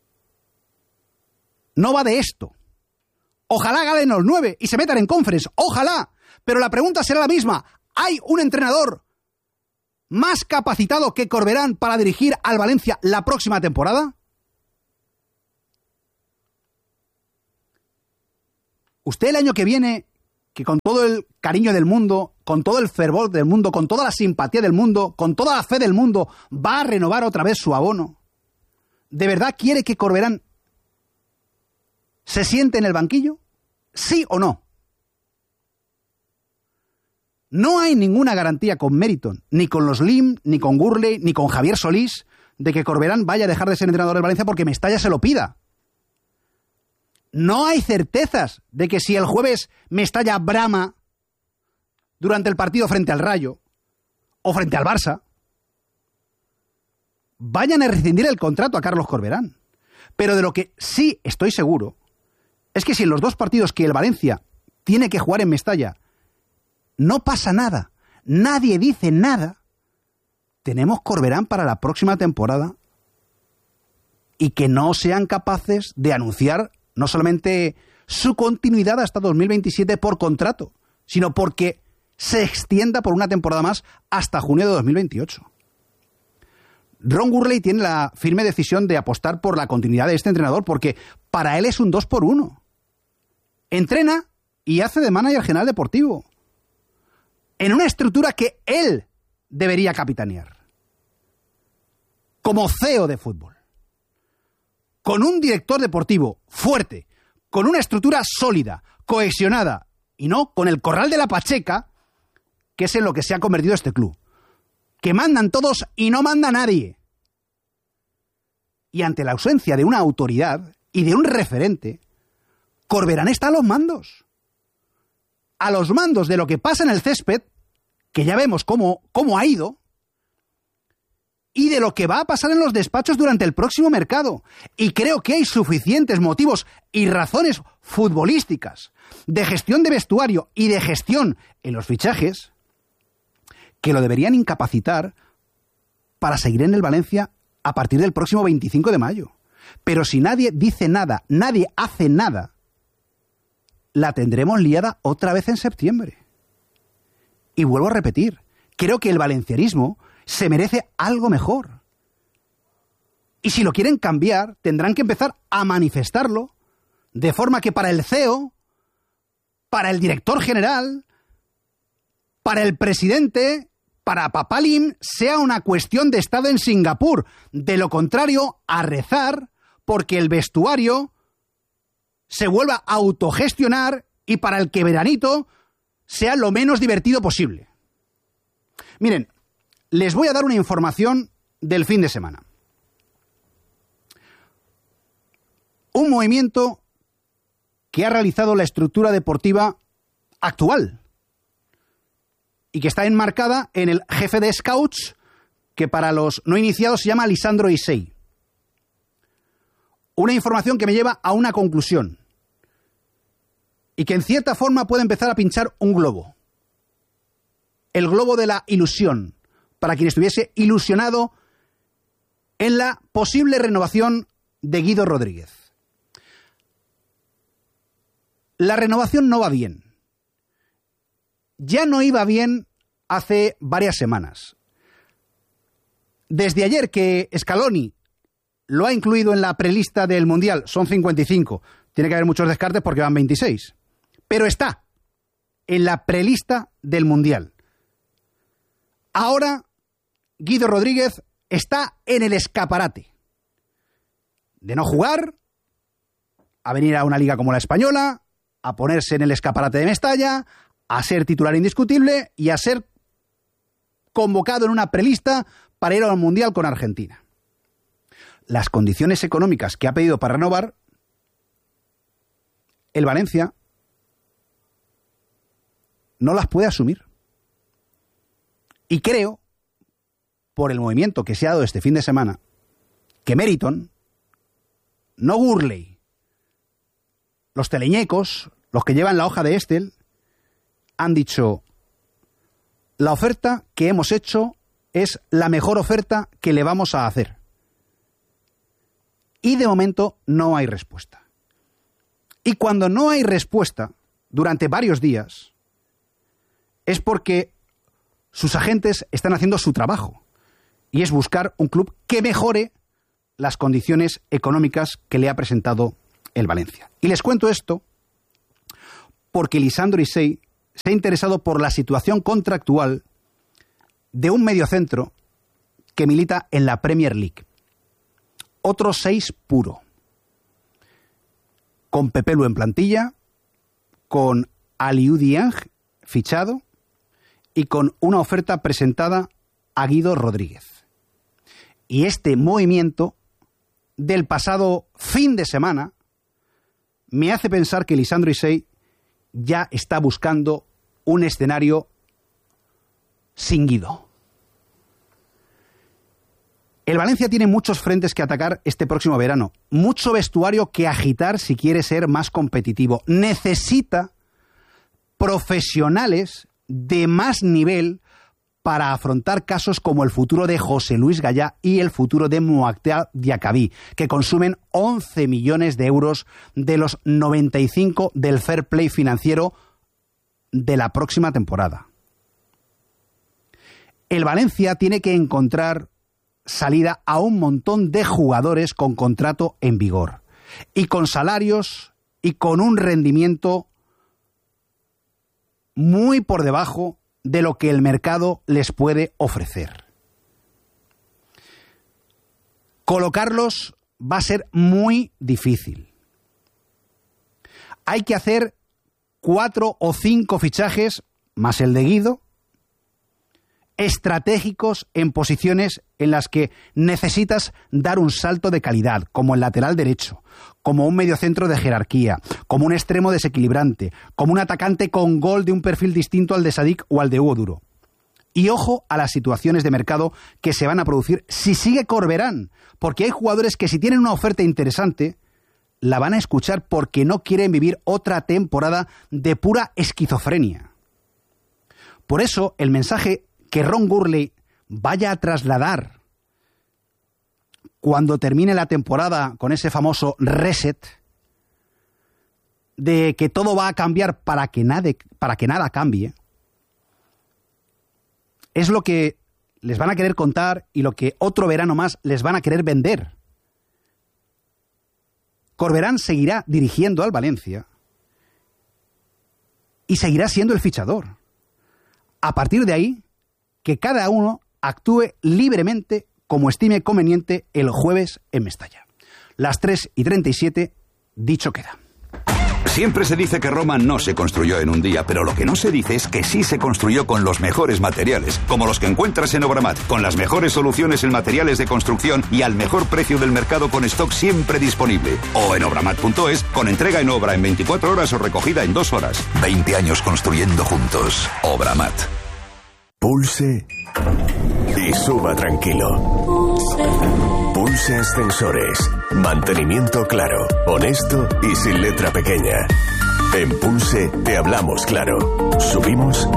No va de esto. Ojalá ganen los nueve y se metan en Conference. Ojalá. Pero la pregunta será la misma. ¿Hay un entrenador más capacitado que Corberán para dirigir al Valencia la próxima temporada? Usted el año que viene, que con todo el cariño del mundo, con todo el fervor del mundo, con toda la simpatía del mundo, con toda la fe del mundo, va a renovar otra vez su abono, ¿de verdad quiere que Corberán se siente en el banquillo? ¿Sí o no? No hay ninguna garantía con Meriton, ni con los L I M, ni con Gurley, ni con Javier Solís, de que Corberán vaya a dejar de ser entrenador del Valencia porque Mestalla se lo pida. No hay certezas de que si el jueves Mestalla brama durante el partido frente al Rayo o frente al Barça, vayan a rescindir el contrato a Carlos Corberán. Pero de lo que sí estoy seguro es que si en los dos partidos que el Valencia tiene que jugar en Mestalla no pasa nada, nadie dice nada, tenemos Corberán para la próxima temporada y que no sean capaces de anunciar no solamente su continuidad hasta dos mil veintisiete por contrato, sino porque se extienda por una temporada más hasta junio de dos mil veintiocho. Ron Gurley tiene la firme decisión de apostar por la continuidad de este entrenador porque para él es un dos por uno. Entrena y hace de manager general deportivo en una estructura que él debería capitanear. Como C E O de fútbol. Con un director deportivo fuerte, con una estructura sólida, cohesionada, y no con el corral de la Pacheca, que es en lo que se ha convertido este club. Que mandan todos y no manda nadie. Y ante la ausencia de una autoridad y de un referente, Corberán está a los mandos. A los mandos de lo que pasa en el césped, que ya vemos cómo, cómo ha ido, y de lo que va a pasar en los despachos durante el próximo mercado. Y creo que hay suficientes motivos y razones futbolísticas, de gestión de vestuario y de gestión en los fichajes, que lo deberían incapacitar para seguir en el Valencia a partir del próximo veinticinco de mayo. Pero si nadie dice nada, nadie hace nada, la tendremos liada otra vez en septiembre. Y vuelvo a repetir, creo que el valencianismo se merece algo mejor. Y si lo quieren cambiar, tendrán que empezar a manifestarlo, de forma que para el C E O, para el director general, para el presidente, para Papalim, sea una cuestión de estado en Singapur. De lo contrario, a rezar porque el vestuario se vuelva a autogestionar y para el que veranito sea lo menos divertido posible. Miren, les voy a dar una información del fin de semana. Un movimiento que ha realizado la estructura deportiva actual y que está enmarcada en el jefe de scouts, que para los no iniciados se llama Lisandro Isei. Una información que me lleva a una conclusión y que en cierta forma puede empezar a pinchar un globo. El globo de la ilusión, para quien estuviese ilusionado en la posible renovación de Guido Rodríguez. La renovación no va bien. Ya no iba bien hace varias semanas. Desde ayer que Scaloni lo ha incluido en la prelista del Mundial, son cincuenta y cinco. Tiene que haber muchos descartes porque van veintiséis. Pero está en la prelista del Mundial. Ahora Guido Rodríguez está en el escaparate de no jugar, a venir a una liga como la española, a ponerse en el escaparate de Mestalla, a ser titular indiscutible y a ser convocado en una prelista para ir al Mundial con Argentina. Las condiciones económicas que ha pedido para renovar, el Valencia no las puede asumir. Y creo, por el movimiento que se ha dado este fin de semana, que Meriton, no Gurley, los teleñecos, los que llevan la hoja de Estel, han dicho: la oferta que hemos hecho es la mejor oferta que le vamos a hacer. Y de momento no hay respuesta. Y cuando no hay respuesta, durante varios días, es porque sus agentes están haciendo su trabajo. Y es buscar un club que mejore las condiciones económicas que le ha presentado el Valencia. Y les cuento esto porque Lisandro Isei se ha interesado por la situación contractual de un mediocentro que milita en la Premier League. Otro seis puro. Con Pepelu en plantilla, con Aliou Dieng fichado y con una oferta presentada a Guido Rodríguez. Y este movimiento del pasado fin de semana me hace pensar que Lisandro Isei ya está buscando un escenario sin Guido. El Valencia tiene muchos frentes que atacar este próximo verano, mucho vestuario que agitar si quiere ser más competitivo. Necesita profesionales de más nivel para afrontar casos como el futuro de José Luis Gallá y el futuro de Mokhtar Diakhaby, que consumen once millones de euros de los noventa y cinco del fair play financiero de la próxima temporada. El Valencia tiene que encontrar salida a un montón de jugadores con contrato en vigor y con salarios y con un rendimiento muy por debajo de lo que el mercado les puede ofrecer. Colocarlos va a ser muy difícil. Hay que hacer cuatro o cinco fichajes, más el de Guido, estratégicos en posiciones en las que necesitas dar un salto de calidad, como el lateral derecho, como un mediocentro de jerarquía, como un extremo desequilibrante, como un atacante con gol de un perfil distinto al de Sadik o al de Hugo Duro. Y ojo a las situaciones de mercado que se van a producir si sigue Corberán, porque hay jugadores que si tienen una oferta interesante, la van a escuchar porque no quieren vivir otra temporada de pura esquizofrenia. Por eso, el mensaje que Ron Gurley vaya a trasladar cuando termine la temporada con ese famoso reset de que todo va a cambiar para que nada, para que nada cambie, es lo que les van a querer contar y lo que otro verano más les van a querer vender. Corberán seguirá dirigiendo al Valencia y seguirá siendo el fichador. A partir de ahí, que cada uno actúe libremente como estime conveniente el jueves en Mestalla. Las tres y treinta y siete, dicho queda. Siempre se dice que Roma no se construyó en un día, pero lo que no se dice es que sí se construyó con los mejores materiales, como los que encuentras en Obramat, con las mejores soluciones en materiales de construcción y al mejor precio del mercado con stock siempre disponible. O en obramat punto es, con entrega en obra en veinticuatro horas o recogida en dos horas. veinte años construyendo juntos. Obramat. Pulse y suba tranquilo. Pulse Ascensores. Mantenimiento claro, honesto y sin letra pequeña. En Pulse te hablamos claro. Subimos.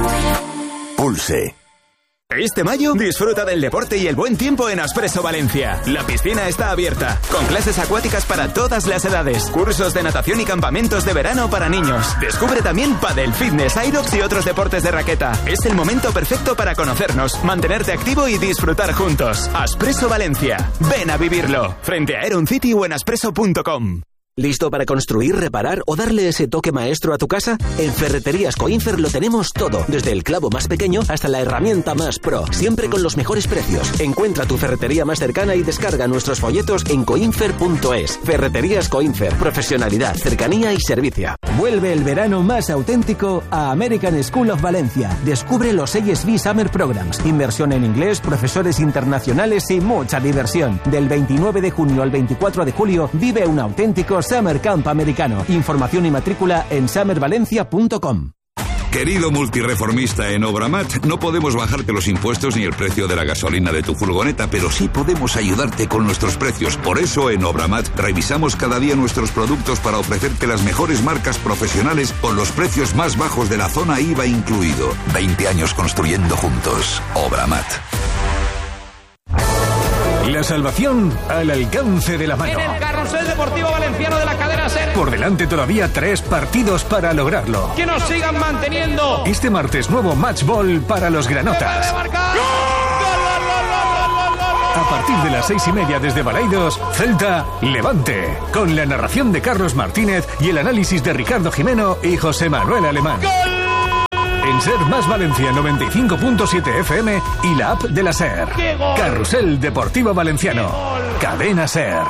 Pulse. Este mayo, disfruta del deporte y el buen tiempo en Aspresso Valencia. La piscina está abierta, con clases acuáticas para todas las edades, cursos de natación y campamentos de verano para niños. Descubre también pádel, fitness, aerox y otros deportes de raqueta. Es el momento perfecto para conocernos, mantenerte activo y disfrutar juntos. Aspresso Valencia. Ven a vivirlo. Frente a Aeron City o en aspresso punto com. ¿Listo para construir, reparar o darle ese toque maestro a tu casa? En Ferreterías Coinfer lo tenemos todo, desde el clavo más pequeño hasta la herramienta más pro, siempre con los mejores precios. Encuentra tu ferretería más cercana y descarga nuestros folletos en coinfer punto es. Ferreterías Coinfer, profesionalidad, cercanía y servicio. Vuelve el verano más auténtico a American School of Valencia. Descubre los A S B Summer Programs, inversión en inglés, profesores internacionales y mucha diversión. Del veintinueve de junio al veinticuatro de julio vive un auténtico Summer Camp americano. Información y matrícula en summer valencia punto com. Querido multireformista en Obramat, no podemos bajarte los impuestos ni el precio de la gasolina de tu furgoneta, pero sí podemos ayudarte con nuestros precios. Por eso en Obramat revisamos cada día nuestros productos para ofrecerte las mejores marcas profesionales con los precios más bajos de la zona I V A incluido. veinte años construyendo juntos. Obramat. La salvación al alcance de la mano. En el carrusel deportivo valenciano de la cadena SER. Por delante todavía tres partidos para lograrlo. Que nos sigan manteniendo. Este martes nuevo match ball para los granotas. A partir de las seis y media desde Balaidos, Celta Levante. Con la narración de Carlos Martínez y el análisis de Ricardo Jimeno y José Manuel Alemán. ¡Gol! En SER más Valencia noventa y cinco punto siete F M y la app de la SER. Carrusel Deportivo Valenciano. Cadena SER.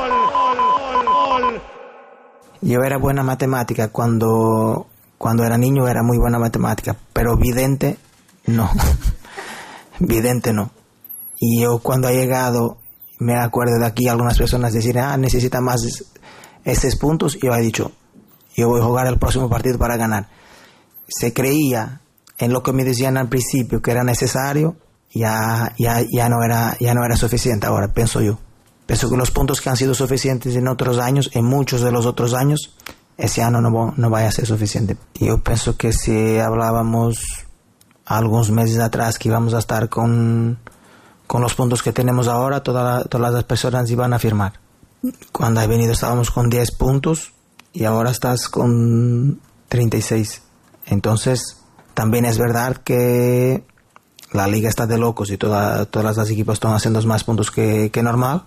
Yo era buena matemática cuando, cuando era niño, era muy buena matemática, pero vidente no. Vidente no. Y yo cuando he llegado, me acuerdo de aquí algunas personas decir, ah, necesita más estos puntos, y yo he dicho, yo voy a jugar el próximo partido para ganar. Se creía en lo que me decían al principio que era necesario, ya, ya, ya, no era, ya no era suficiente ahora, pienso yo. Pienso que los puntos que han sido suficientes en otros años, en muchos de los otros años, ese año no, no vaya a ser suficiente. Yo pienso que si hablábamos algunos meses atrás que íbamos a estar con, con los puntos que tenemos ahora, toda la, todas las personas iban a firmar. Cuando he venido estábamos con diez puntos y ahora estás con treinta y seis. Entonces, también es verdad que la liga está de locos y toda, todas las equipos están haciendo más puntos que, que normal,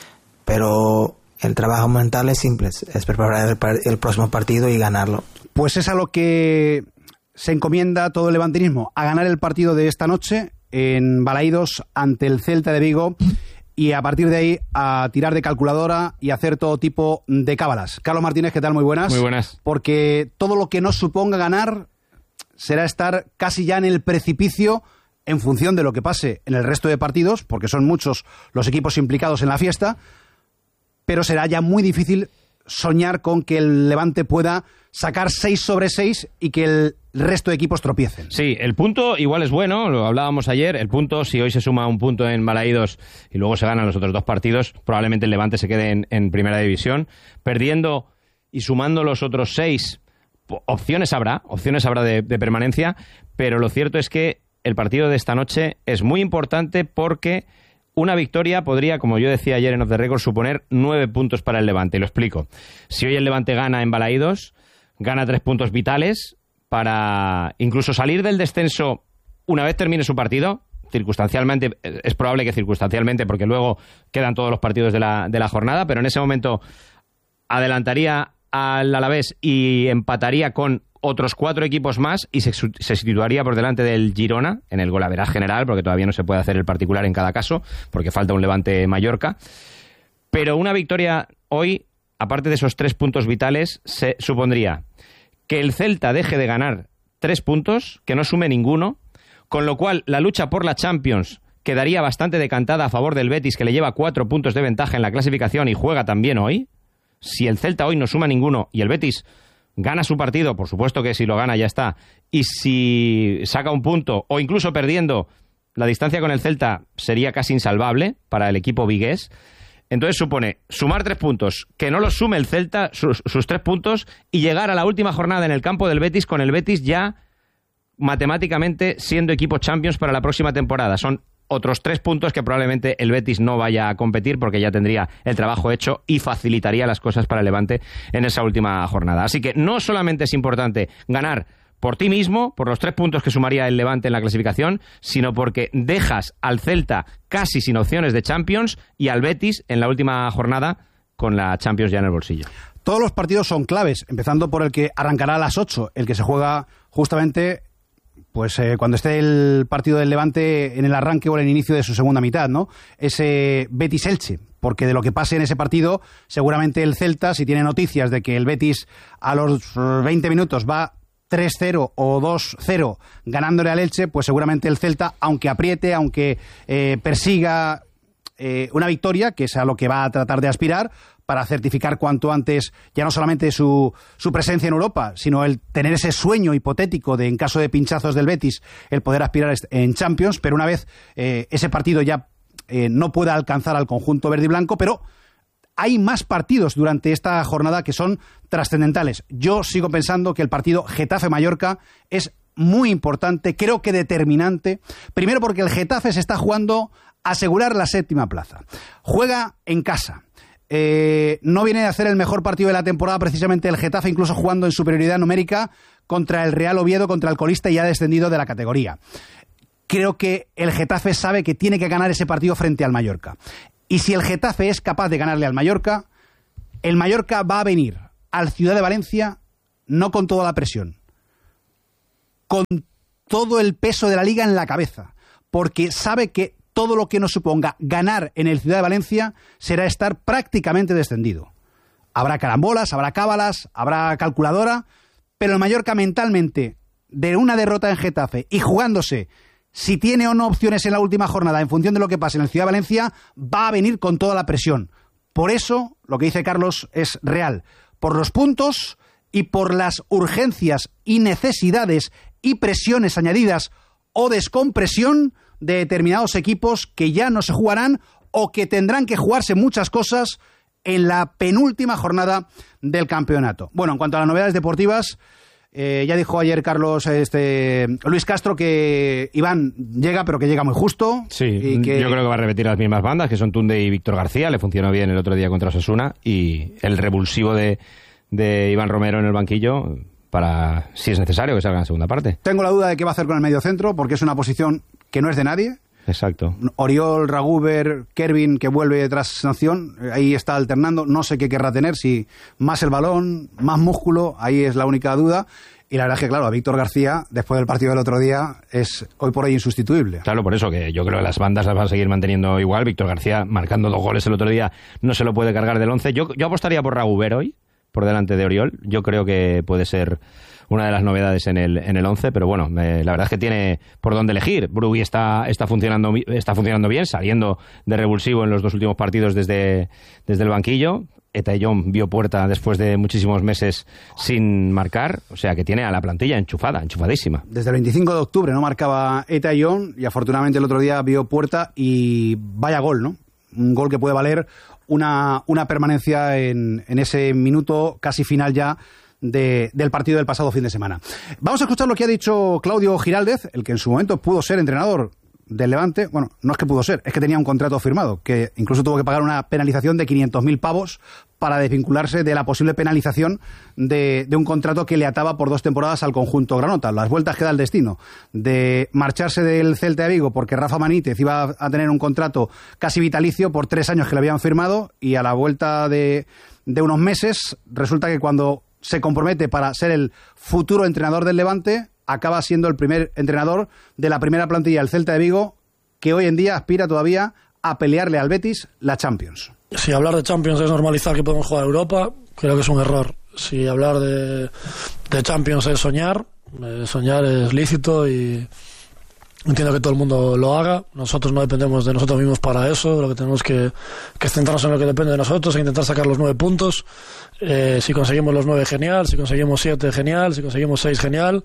pero el trabajo mental es simple, es preparar el, el próximo partido y ganarlo. Pues es a lo que se encomienda todo el levantinismo, a ganar el partido de esta noche en Balaídos ante el Celta de Vigo y a partir de ahí a tirar de calculadora y hacer todo tipo de cábalas. Carlos Martínez, ¿qué tal? Muy buenas. Muy buenas. Porque todo lo que no suponga ganar será estar casi ya en el precipicio en función de lo que pase en el resto de partidos, porque son muchos los equipos implicados en la fiesta, pero será ya muy difícil soñar con que el Levante pueda sacar seis sobre seis y que el resto de equipos tropiecen. Sí, el punto igual es bueno, lo hablábamos ayer, el punto, si hoy se suma un punto en Balaídos y luego se ganan los otros dos partidos, probablemente el Levante se quede en, en primera división. Perdiendo y sumando los otros seis, opciones habrá, opciones habrá de, de permanencia, pero lo cierto es que el partido de esta noche es muy importante porque una victoria podría, como yo decía ayer en Off the Record, suponer nueve puntos para el Levante. Lo explico. Si hoy el Levante gana en Balaídos, gana tres puntos vitales para incluso salir del descenso una vez termine su partido. Circunstancialmente, es probable que circunstancialmente, porque luego quedan todos los partidos de la, de la jornada, pero en ese momento adelantaría al Alavés y empataría con otros cuatro equipos más y se, se situaría por delante del Girona en el golaveraje general, porque todavía no se puede hacer el particular en cada caso, porque falta un Levante-Mallorca. Pero una victoria hoy, aparte de esos tres puntos vitales, se supondría que el Celta deje de ganar tres puntos, que no sume ninguno, con lo cual la lucha por la Champions quedaría bastante decantada a favor del Betis, que le lleva cuatro puntos de ventaja en la clasificación y juega también hoy. Si el Celta hoy no suma ninguno y el Betis gana su partido, por supuesto que si lo gana ya está, y si saca un punto o incluso perdiendo, la distancia con el Celta sería casi insalvable para el equipo vigués. Entonces supone sumar tres puntos, que no los sume el Celta, sus, sus tres puntos, y llegar a la última jornada en el campo del Betis con el Betis ya matemáticamente siendo equipo Champions para la próxima temporada. Son otros tres puntos que probablemente el Betis no vaya a competir porque ya tendría el trabajo hecho y facilitaría las cosas para el Levante en esa última jornada. Así que no solamente es importante ganar por ti mismo, por los tres puntos que sumaría el Levante en la clasificación, sino porque dejas al Celta casi sin opciones de Champions y al Betis en la última jornada con la Champions ya en el bolsillo. Todos los partidos son claves, empezando por el que arrancará a las ocho, el que se juega justamente pues eh, cuando esté el partido del Levante en el arranque o en el inicio de su segunda mitad, ¿no? Ese Betis-Elche, porque de lo que pase en ese partido, seguramente el Celta, si tiene noticias de que el Betis a los veinte minutos va tres cero o dos cero ganándole al Elche, pues seguramente el Celta, aunque apriete, aunque eh, persiga eh, una victoria, que es a lo que va a tratar de aspirar, para certificar cuanto antes ya no solamente su, su presencia en Europa, sino el tener ese sueño hipotético de, en caso de pinchazos del Betis, el poder aspirar en Champions, pero una vez eh, ese partido ya eh, no pueda alcanzar al conjunto verde y blanco, pero hay más partidos durante esta jornada que son trascendentales. Yo sigo pensando que el partido Getafe-Mallorca es muy importante, creo que determinante, primero porque el Getafe se está jugando a asegurar la séptima plaza. Juega en casa. Eh, no viene a hacer el mejor partido de la temporada precisamente el Getafe, incluso jugando en superioridad numérica contra el Real Oviedo, contra el colista y ya descendido de la categoría. Creo que el Getafe sabe que tiene que ganar ese partido frente al Mallorca. Y si el Getafe es capaz de ganarle al Mallorca, el Mallorca va a venir al Ciudad de Valencia no con toda la presión, con todo el peso de la liga en la cabeza, porque sabe que todo lo que nos suponga ganar en el Ciudad de Valencia será estar prácticamente descendido. Habrá carambolas, habrá cábalas, habrá calculadora, pero el Mallorca mentalmente, de una derrota en Getafe y jugándose si tiene o no opciones en la última jornada en función de lo que pase en el Ciudad de Valencia, va a venir con toda la presión. Por eso, lo que dice Carlos es real. Por los puntos y por las urgencias y necesidades y presiones añadidas o descompresión de determinados equipos que ya no se jugarán o que tendrán que jugarse muchas cosas en la penúltima jornada del campeonato. Bueno, en cuanto a las novedades deportivas, Eh, ya dijo ayer Carlos, este Luis Castro, que Iván llega, pero que llega muy justo. Sí, y que... yo creo que va a repetir las mismas bandas, que son Tunde y Víctor García. Le funcionó bien el otro día contra Osasuna. Y el revulsivo de, de Iván Romero en el banquillo, para, si es necesario, que salga en la segunda parte. Tengo la duda de qué va a hacer con el medio centro, porque es una posición que no es de nadie. Exacto. Oriol, Raguber, Kervin, que vuelve tras sanción, ahí está alternando. No sé qué querrá tener, si más el balón, más músculo, ahí es la única duda. Y la verdad es que, claro, a Víctor García, después del partido del otro día, es hoy por hoy insustituible. Claro, por eso que yo creo que las bandas las van a seguir manteniendo igual. Víctor García, marcando dos goles el otro día, no se lo puede cargar del once. Yo, yo apostaría por Raguber hoy, por delante de Oriol. Yo creo que puede ser una de las novedades en el en el once, pero bueno, eh, la verdad es que tiene por dónde elegir. Brugui está está funcionando está funcionando bien, saliendo de revulsivo en los dos últimos partidos desde, desde el banquillo. Etayón vio puerta después de muchísimos meses sin marcar, o sea que tiene a la plantilla enchufada, enchufadísima. Desde el veinticinco de octubre no marcaba Etayón y afortunadamente el otro día vio puerta y vaya gol, ¿no? Un gol que puede valer una, una permanencia en, en ese minuto casi final ya De, del partido del pasado fin de semana. Vamos a escuchar lo que ha dicho Claudio Giraldez, el que en su momento pudo ser entrenador del Levante. Bueno, no es que pudo ser, es que tenía un contrato firmado, que incluso tuvo que pagar una penalización de quinientos mil pavos para desvincularse de la posible penalización de, de un contrato que le ataba por dos temporadas al conjunto granota. Las vueltas que da el destino de marcharse del Celta de Vigo porque Rafa Benítez iba a tener un contrato casi vitalicio por tres años que le habían firmado, y a la vuelta de, de unos meses resulta que cuando se compromete para ser el futuro entrenador del Levante, acaba siendo el primer entrenador de la primera plantilla del Celta de Vigo, que hoy en día aspira todavía a pelearle al Betis la Champions. Si hablar de Champions es normalizar que podemos jugar a Europa, creo que es un error. Si hablar de, de Champions es soñar, eh, soñar es lícito y entiendo que todo el mundo lo haga. Nosotros no dependemos de nosotros mismos para eso. Lo que tenemos que, que es centrarnos en lo que depende de nosotros e intentar sacar los nueve puntos. Eh, si conseguimos los nueve, genial. Si conseguimos siete, genial. Si conseguimos seis, genial.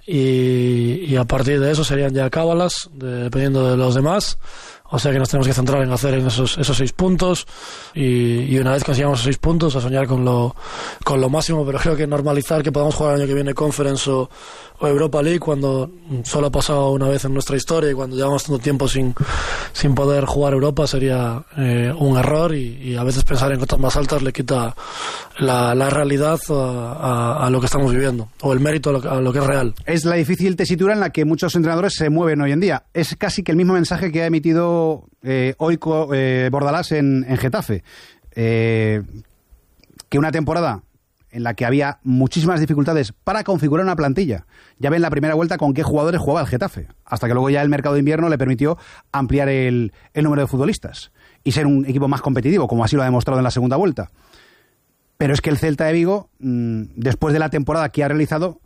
Y, y a partir de eso serían ya cábalas, de, dependiendo de los demás. O sea que nos tenemos que centrar en hacer en esos, esos seis puntos y, y una vez consigamos esos seis puntos a soñar con lo, con lo máximo, pero creo que normalizar que podamos jugar el año que viene Conference o, o Europa League cuando solo ha pasado una vez en nuestra historia y cuando llevamos tanto tiempo sin, sin poder jugar Europa sería eh, un error y, y a veces pensar en cotas más altas le quita la, la realidad a, a, a lo que estamos viviendo o el mérito a lo, a lo que es real. Es la difícil tesitura en la que muchos entrenadores se mueven hoy en día. Es casi que el mismo mensaje que ha emitido Eh, hoy eh, Bordalás en, en Getafe, eh, que una temporada en la que había muchísimas dificultades para configurar una plantilla. Ya ven la primera vuelta con qué jugadores jugaba el Getafe, hasta que luego ya el mercado de invierno le permitió ampliar el, el número de futbolistas y ser un equipo más competitivo, como así lo ha demostrado en la segunda vuelta. Pero es que el Celta de Vigo, mmm, después de la temporada que ha realizado,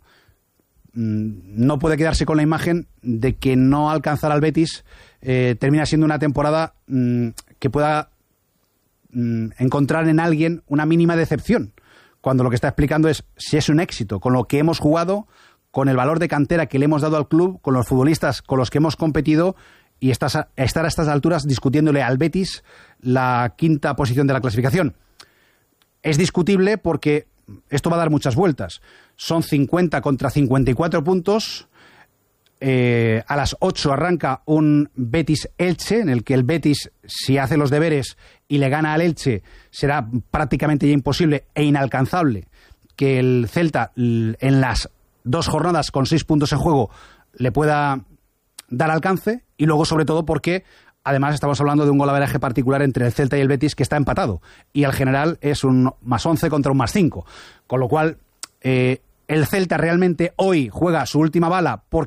mmm, no puede quedarse con la imagen de que no alcanzar al Betis eh, termina siendo una temporada mmm, que pueda mmm, encontrar en alguien una mínima decepción, cuando lo que está explicando es si es un éxito con lo que hemos jugado, con el valor de cantera que le hemos dado al club, con los futbolistas con los que hemos competido, y estás a, estar a estas alturas discutiéndole al Betis la quinta posición de la clasificación. Es discutible porque esto va a dar muchas vueltas. Son cincuenta contra cincuenta y cuatro puntos. Eh, a las ocho arranca un Betis-Elche, en el que el Betis, si hace los deberes y le gana al Elche, será prácticamente ya imposible e inalcanzable que el Celta, en las dos jornadas con seis puntos en juego, le pueda dar alcance. Y luego, sobre todo, porque además estamos hablando de un golaveraje particular entre el Celta y el Betis que está empatado, y al general es un más once contra un más cinco, con lo cual eh, el Celta realmente hoy juega su última bala porque